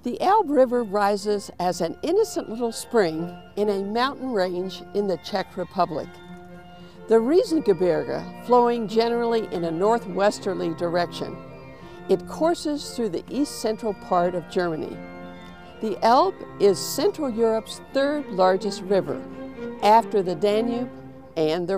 The Elbe River rises as an innocent little spring in a mountain range in the Czech Republic. The Riesengebirge, flowing generally in a northwesterly direction, it courses through the east-central part of Germany. The Elbe is Central Europe's third largest river, after the Danube and the